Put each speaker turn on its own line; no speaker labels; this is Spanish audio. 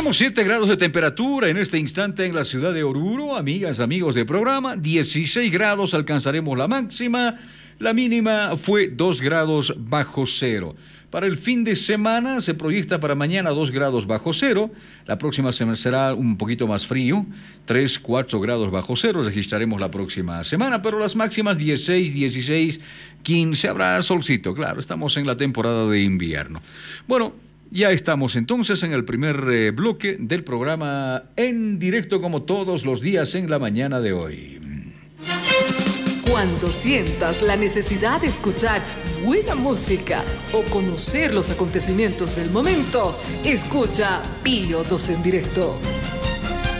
Tenemos 7 grados de temperatura en este instante en la ciudad de Oruro, amigas, amigos del programa. 16 grados alcanzaremos la máxima. La mínima fue 2 grados bajo cero. Para el fin de semana se proyecta para mañana 2 grados bajo cero. La próxima semana será un poquito más frío, 3, 4 grados bajo cero registraremos la próxima semana, pero las máximas 16, 16, 15, habrá solcito, claro, estamos en la temporada de invierno. Bueno, ya estamos entonces en el primer bloque del programa en directo como todos los días en la mañana de hoy.
Cuando sientas la necesidad de escuchar buena música o conocer los acontecimientos del momento, escucha Pío 2 en directo.